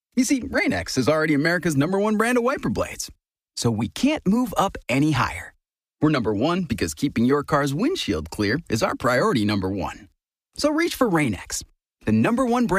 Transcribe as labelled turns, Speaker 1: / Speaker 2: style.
Speaker 1: You see, Rain-X is already America's #1 brand of wiper blades. So we can't move up any higher. We're #1 because keeping your car's windshield clear is our priority #1. So reach for Rain-X, the #1 brand